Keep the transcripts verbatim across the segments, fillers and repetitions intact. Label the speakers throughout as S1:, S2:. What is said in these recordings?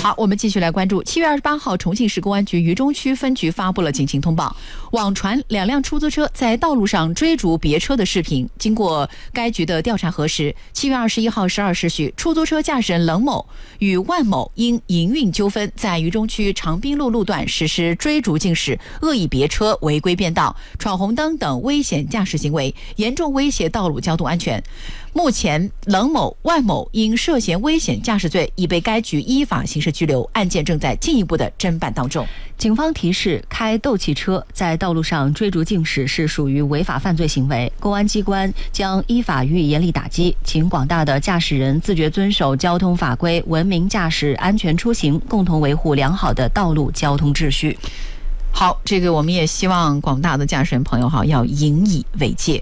S1: 好，我们继续来关注。七月二十八号，重庆市公安局渝中区分局发布了警情通报，网传两辆出租车在道路上追逐别车的视频。经过该局的调查核实，七月二十一号十二时许，出租车驾驶人冷某与万某因营运纠纷，在渝中区长滨路路段实施追逐竞驶、恶意别车、违规变道、闯红灯等危险驾驶行为，严重威胁道路交通安全。目前，冷某、万某因涉嫌危险驾驶罪已被该局依法刑事拘留，案件正在进一步的侦办当中。
S2: 警方提示，开斗气车在道路上追逐竞驶是属于违法犯罪行为，公安机关将依法予以严厉打击，请广大的驾驶人自觉遵守交通法规，文明驾驶，安全出行，共同维护良好的道路交通秩序。
S1: 好，这个我们也希望广大的驾驶人朋友哈要引以为戒。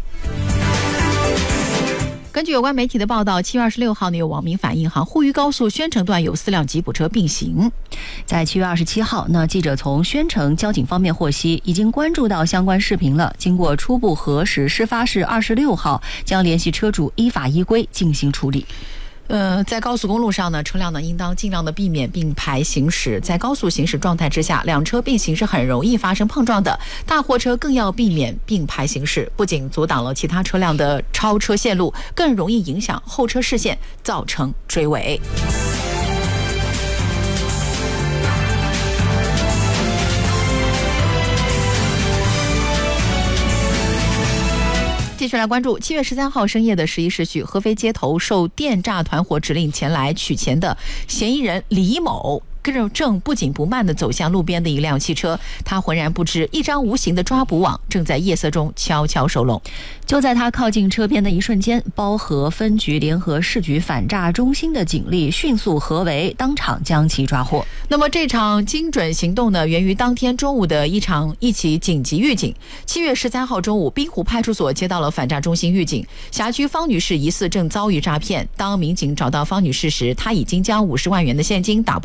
S1: 根据有关媒体的报道，七月二十六号呢，有网民反映哈，沪渝高速宣城段有四辆吉普车并行。
S2: 在七月二十七号，那记者从宣城交警方面获悉，已经关注到相关视频了。经过初步核实，事发是二十六号，将联系车主依法依规进行处理。
S1: 呃，在高速公路上呢，车辆呢应当尽量的避免并排行驶。在高速行驶状态之下，两车并行是很容易发生碰撞的。大货车更要避免并排行驶，不仅阻挡了其他车辆的超车线路，更容易影响后车视线，造成追尾。继续来关注，七月十三号深夜的十一时许，合肥街头受电诈团伙指令前来取钱的嫌疑人李某，正不紧不慢地走向路边的一辆汽车，他浑然不知一张无形的抓捕网正在夜色中悄悄收拢。
S2: 就在他靠近车边的一瞬间，包河分局联合市局反诈中心的警力迅速合围，当场将其抓获。
S1: 那么这场精准行动呢，源于当天中午的一场一起紧急预警。七月十三号中午，滨湖派出所接到了反诈中心预警，辖区方女士疑似正遭遇诈骗。当民警找到方女士时，她已经将五十万元的现金打包